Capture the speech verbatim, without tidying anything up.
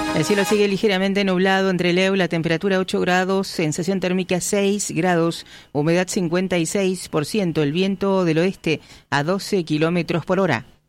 El cielo sigue ligeramente nublado entre Leo, la temperatura ocho grados, sensación térmica seis grados, humedad cincuenta y seis por ciento, el viento del oeste a doce kilómetros por hora.